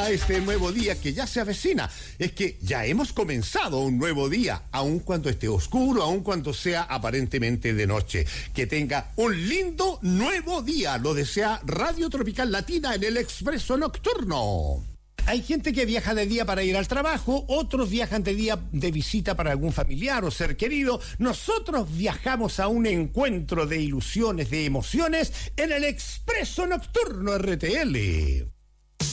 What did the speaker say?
a este nuevo día que ya se avecina. Es que ya hemos comenzado un nuevo día, aun cuando esté oscuro, aun cuando sea aparentemente de noche. Que tenga un lindo nuevo día, lo desea Radio Tropical Latina en el Expreso Nocturno. Hay gente que viaja de día para ir al trabajo, otros viajan de día de visita para algún familiar o ser querido. Nosotros viajamos a un encuentro de ilusiones, de emociones, en el Expreso Nocturno RTL.